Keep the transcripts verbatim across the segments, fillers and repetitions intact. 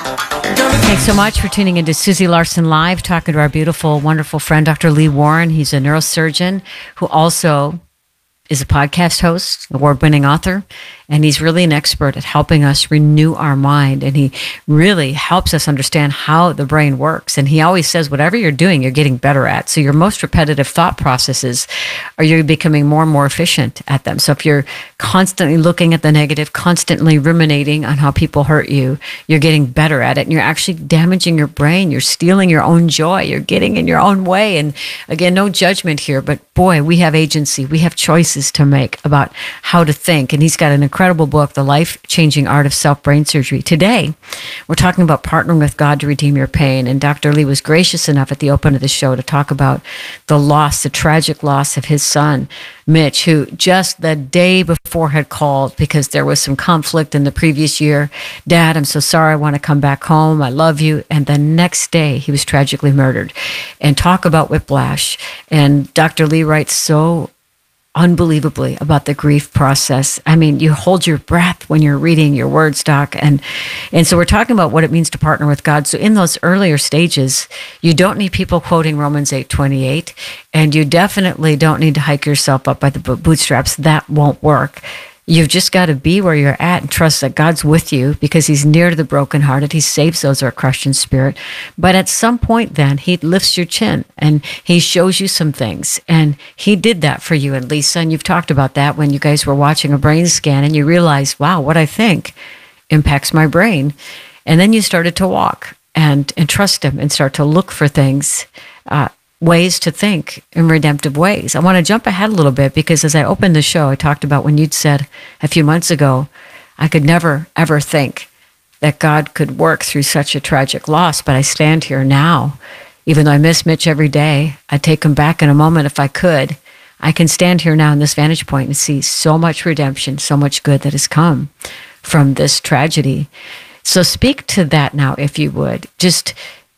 Thanks so much for tuning into Susie Larson Live, talking to our beautiful, wonderful friend, Doctor Lee Warren. He's a neurosurgeon who also is a podcast host, award-winning author, and he's really an expert at helping us renew our mind. And he really helps us understand how the brain works. And he always says, whatever you're doing, you're getting better at. So your most repetitive thought processes, are you becoming more and more efficient at them? So if you're constantly looking at the negative, constantly ruminating on how people hurt you, you're getting better at it. And you're actually damaging your brain. You're stealing your own joy. You're getting in your own way. And again, no judgment here, but boy, we have agency. We have choices to make about how to think. And he's got an incredible book, The Life-Changing Art of Self-Brain Surgery. Today, we're talking about partnering with God to redeem your pain. And Doctor Lee was gracious enough at the open of the show to talk about the loss, the tragic loss of his son, Mitch, who just the day before had called because there was some conflict in the previous year. Dad, I'm so sorry. I want to come back home. I love you. And the next day, he was tragically murdered. And talk about whiplash. And Doctor Lee writes so unbelievably about the grief process. I mean, you hold your breath when you're reading your words, Doc. And, and so we're talking about what it means to partner with God. So in those earlier stages, you don't need people quoting Romans eight twenty-eight, and you definitely don't need to hike yourself up by the bootstraps. That won't work. You've just got to be where you're at and trust that God's with you because he's near to the brokenhearted. He saves those who are crushed in spirit. But at some point then, he lifts your chin and he shows you some things. And he did that for you and Lisa. And you've talked about that when you guys were watching a brain scan and you realized, wow, what I think impacts my brain. And then you started to walk and, and trust him and start to look for things, uh, ways to think in redemptive ways. I want to jump ahead a little bit because as I opened the show, I talked about when you'd said a few months ago, I could never, ever think that God could work through such a tragic loss, but I stand here now. Even though I miss Mitch every day, I'd take him back in a moment if I could. I can stand here now in this vantage point and see so much redemption, so much good that has come from this tragedy. So speak to that now, if you would. Just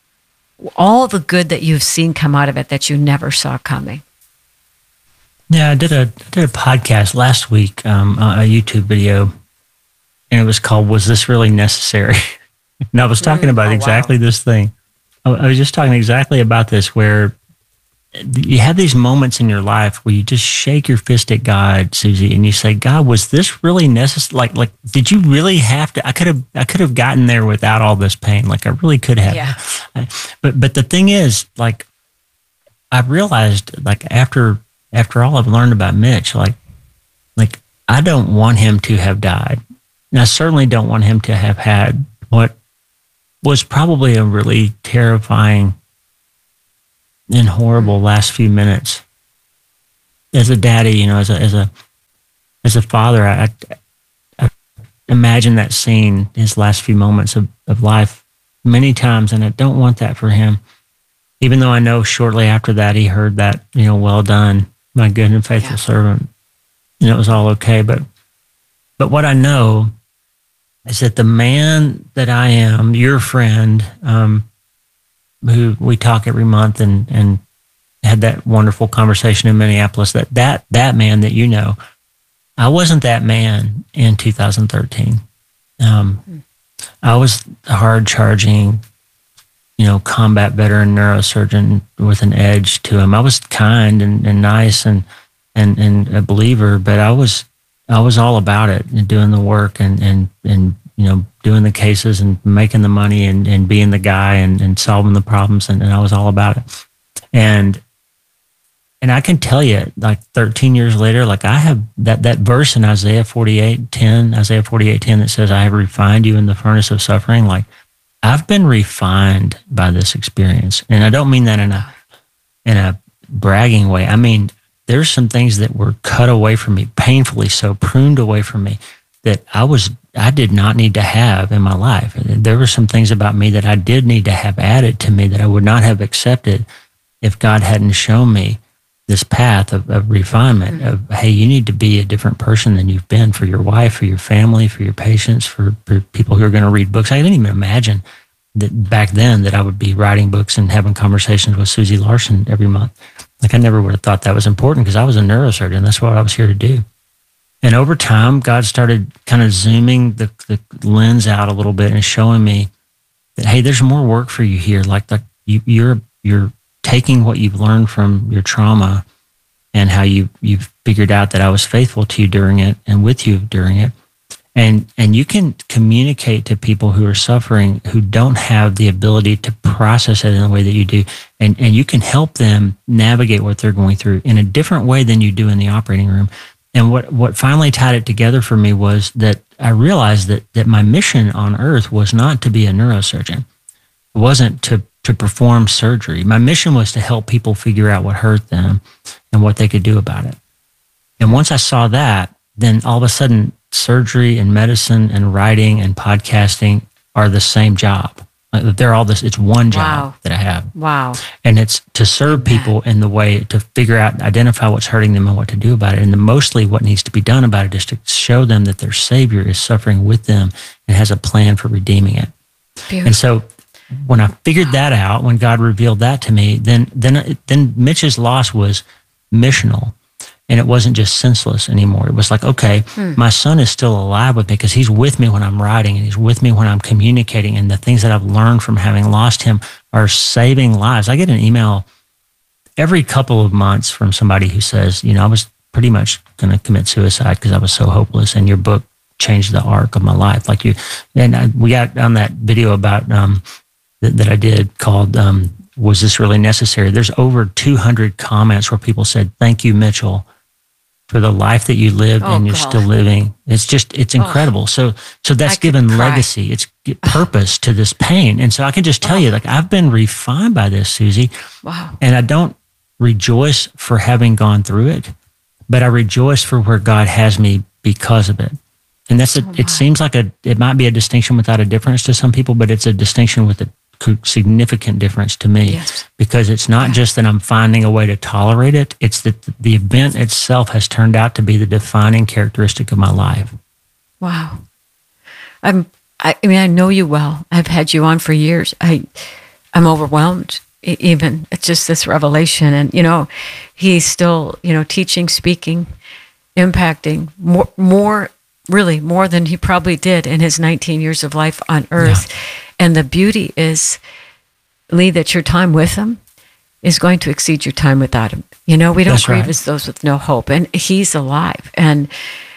all the good that you've seen come out of it that you never saw coming. Yeah, I did a I did a podcast last week, um, a YouTube video, and it was called "Was This Really Necessary?" And I was talking about mm, oh, exactly wow. this thing. I, I was just talking exactly about this, where you have these moments in your life where you just shake your fist at God, Susie, and you say, "God, was this really necessary? Like, like, did you really have to? I could have, I could have gotten there without all this pain. Like, I really could have." Yeah. I, but, but the thing is, like, I realized, like, after, after all I've learned about Mitch, like, like, I don't want him to have died, and I certainly don't want him to have had what was probably a really terrifying and horrible last few minutes. As a daddy, you know, as a as a as a father, I, I imagine that scene, his last few moments of, of life, many times, and I don't want that for him. Even though I know shortly after that he heard that, you know, "Well done, my good and faithful yeah. servant," and it was all okay. But but what I know is that the man that I am, your friend, um, who we talk every month and, and had that wonderful conversation in Minneapolis, that, that that man that you know, I wasn't that man in two thousand thirteen. Um, I was a hard-charging, you know, combat veteran neurosurgeon with an edge to him. I was kind and, and nice and, and and a believer, but I was I was all about it and doing the work and and and you know, doing the cases and making the money and, and being the guy and, and solving the problems. And, and I was all about it. And, and I can tell you, like thirteen years later, like I have that, that verse in Isaiah forty-eight ten, Isaiah forty-eight ten that says, "I have refined you in the furnace of suffering." Like I've been refined by this experience. And I don't mean that in a, in a bragging way. I mean, there's some things that were cut away from me, painfully so, pruned away from me, that I was, I did not need to have in my life. There were some things about me that I did need to have added to me that I would not have accepted if God hadn't shown me this path of, of refinement of, hey, you need to be a different person than you've been for your wife, for your family, for your patients, for, for people who are going to read books. I didn't even imagine that back then that I would be writing books and having conversations with Susie Larson every month. Like I never would have thought that was important because I was a neurosurgeon. That's what I was here to do. And over time, God started kind of zooming the, the lens out a little bit and showing me that, hey, there's more work for you here. Like, like you, you're you're taking what you've learned from your trauma and how you you've figured out that I was faithful to you during it and with you during it. And and you can communicate to people who are suffering, who don't have the ability to process it in the way that you do. And, and you can help them navigate what they're going through in a different way than you do in the operating room. And what, what finally tied it together for me was that I realized that that my mission on earth was not to be a neurosurgeon. It wasn't to, to perform surgery. My mission was to help people figure out what hurt them and what they could do about it. And once I saw that, then all of a sudden, surgery and medicine and writing and podcasting are the same job. They're all this, it's one job Wow. that I have. Wow. And it's to serve people in the way to figure out, identify what's hurting them and what to do about it. And the, mostly what needs to be done about it is to show them that their Savior is suffering with them and has a plan for redeeming it. Beautiful. And so when I figured that out, when God revealed that to me, then then then Mitch's loss was missional. And it wasn't just senseless anymore. It was like, okay, hmm. my son is still alive with me because he's with me when I'm writing and he's with me when I'm communicating. And the things that I've learned from having lost him are saving lives. I get an email every couple of months from somebody who says, you know, I was pretty much going to commit suicide because I was so hopeless, and your book changed the arc of my life. Like you, and I, we got on that video about um, that, that I did called um, "Was This Really Necessary?" There's over two hundred comments where people said, "Thank you, Mitchell, for the life that you lived oh, and you're God. still living." It's just, it's incredible. Oh, so, so that's given legacy. It's purpose to this pain. And so I can just tell oh. you, like, I've been refined by this, Susie. Wow. And I don't rejoice for having gone through it, but I rejoice for where God has me because of it. And that's, a, oh, it seems like a, it might be a distinction without a difference to some people, but it's a distinction with a significant difference to me, yes. because it's not yeah. just that I'm finding a way to tolerate it. It's that the event itself has turned out to be the defining characteristic of my life. Wow. I'm, I, I mean, I know you well. I've had you on for years. I, I'm overwhelmed even. It's just this revelation. And, you know, he's still, you know, teaching, speaking, impacting more, more, really more than he probably did in his nineteen years of life on earth. Yeah. And the beauty is, Lee, that your time with him is going to exceed your time without him. You know, we don't That's grieve right. as those with no hope. And he's alive. And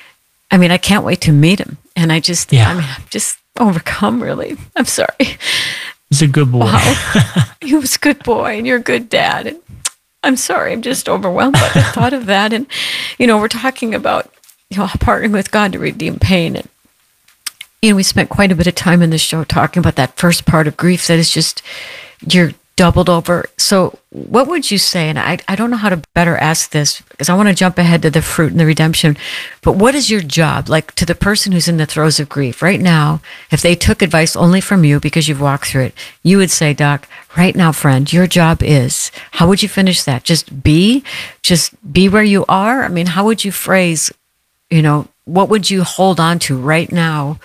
I mean, I can't wait to meet him. And I just, yeah. I mean, I'm just overcome, really. I'm sorry. He's a good boy. Wow. He was a good boy, and you're a good dad. And I'm sorry, I'm just overwhelmed by the thought of that. And, you know, we're talking about, you know, partnering with God to redeem pain. And, you know, we spent quite a bit of time in the show talking about that first part of grief that is just, you're doubled over. So what would you say, and I, I don't know how to better ask this because I want to jump ahead to the fruit and the redemption, but what is your job, like to the person who's in the throes of grief right now? If they took advice only from you because you've walked through it, you would say, Doc, right now, friend, your job is, how would you finish that? Just be, just be where you are? I mean, how would you phrase, you know, what would you hold on to right now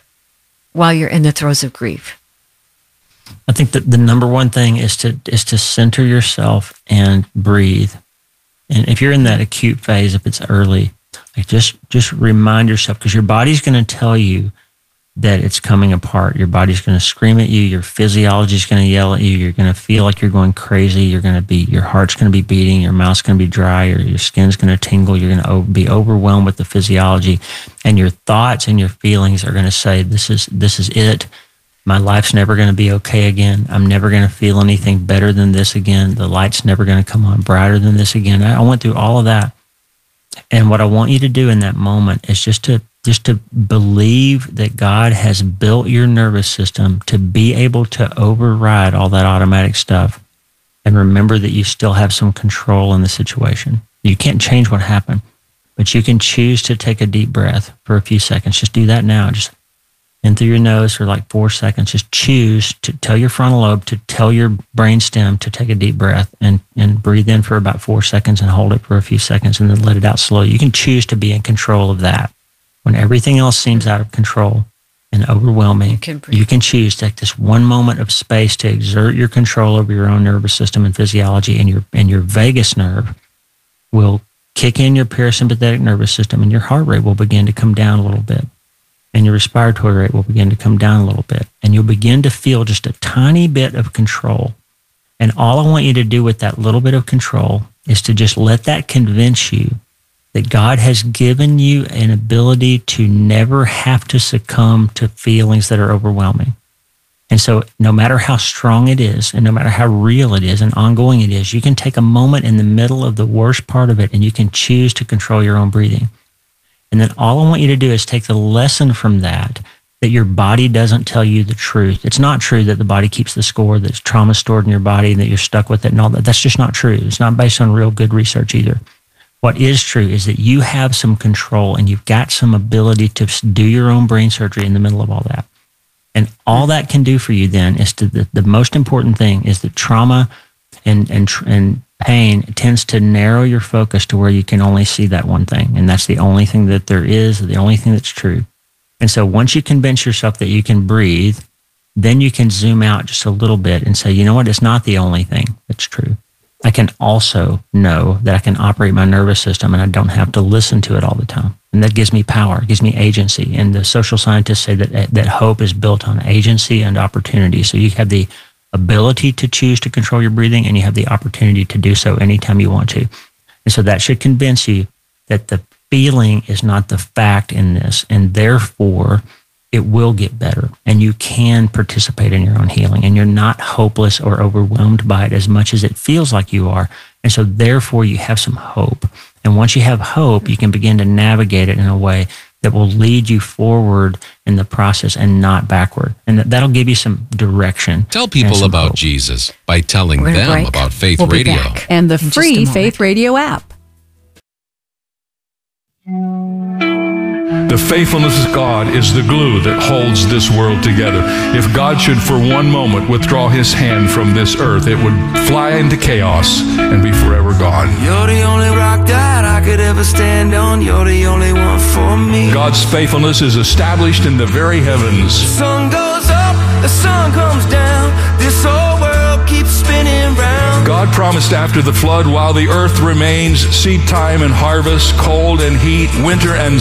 while you're in the throes of grief? I think that the number one thing is to is to center yourself and breathe. And if you're in that acute phase, if it's early, like just just remind yourself, because your body's going to tell you that it's coming apart. Your body's going to scream at you. Your physiology is going to yell at you. You're going to feel like you're going crazy. You're going to be, your heart's going to be beating. Your mouth's going to be dry. Your, your skin's going to tingle. You're going to be overwhelmed with the physiology, and your thoughts and your feelings are going to say, "This is this is it. My life's never going to be okay again. I'm never going to feel anything better than this again. The light's never going to come on brighter than this again." I went through all of that. And what I want you to do in that moment is just to just to believe that God has built your nervous system to be able to override all that automatic stuff, and remember that you still have some control in the situation. You can't change what happened, but you can choose to take a deep breath for a few seconds. Just do that now. Just in through your nose for like four seconds. Just choose to tell your frontal lobe, to tell your brainstem to take a deep breath, and, and breathe in for about four seconds and hold it for a few seconds and then let it out slowly. You can choose to be in control of that. When everything else seems out of control and overwhelming, you can, you can choose to take this one moment of space to exert your control over your own nervous system and physiology, and your and your vagus nerve will kick in your parasympathetic nervous system, and your heart rate will begin to come down a little bit. and your respiratory rate will begin to come down a little bit. And you'll begin to feel just a tiny bit of control. And all I want you to do with that little bit of control is to just let that convince you that God has given you an ability to never have to succumb to feelings that are overwhelming. And so no matter how strong it is, and no matter how real it is and ongoing it is, you can take a moment in the middle of the worst part of it, and you can choose to control your own breathing. And then all I want you to do is take the lesson from that, that your body doesn't tell you the truth. It's not true that the body keeps the score, that trauma stored in your body, and that you're stuck with it and all that. That's just not true. It's not based on real good research either. What is true is that you have some control, and you've got some ability to do your own brain surgery in the middle of all that. And all that can do for you then is to, the, the most important thing is that trauma and, and, and pain tends to narrow your focus to where you can only see that one thing. And that's the only thing that there is, the only thing that's true. And so once you convince yourself that you can breathe, then you can zoom out just a little bit and say, you know what, it's not the only thing that's true. I can also know that I can operate my nervous system and I don't have to listen to it all the time. And that gives me power, it gives me agency. And the social scientists say that that hope is built on agency and opportunity. So you have the ability to choose to control your breathing, and you have the opportunity to do so anytime you want to. And so that should convince you that the feeling is not the fact in this, and therefore it will get better, and you can participate in your own healing, and you're not hopeless or overwhelmed by it as much as it feels like you are. And so therefore you have some hope. And once you have hope, you can begin to navigate it in a way that will lead you forward in the process and not backward. And that'll give you some direction. Tell people about hope. Jesus by telling them break. about Faith we'll Radio. And the free Faith Radio app. The faithfulness of God is the glue that holds this world together. If God should for one moment withdraw his hand from this earth, it would fly into chaos and be forever gone. You're the only rock that I could ever stand on. You're the only one for me. God's faithfulness is established in the very heavens. The sun goes up, the sun comes down. This whole world keeps spinning round. God promised after the flood, while the earth remains, seed time and harvest, cold and heat, winter and